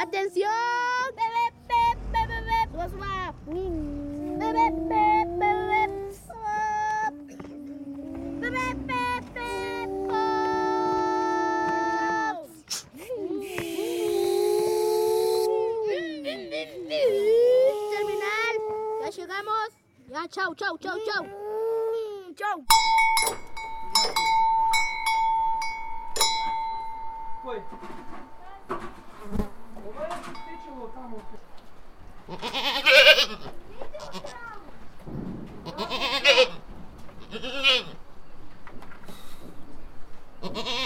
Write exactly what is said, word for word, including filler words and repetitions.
¡Atención! ¡Bebé, bebé, bebé! ¡Suba, suba! ¡Bebé, bebé, bebé! ¡Bebé, bebé! ¡Terminal! ¡Ya llegamos! ¡Ya, chau, chau, chau, chau! ¡Chau! Кой? Давай я встречу вот там вот. Hehehe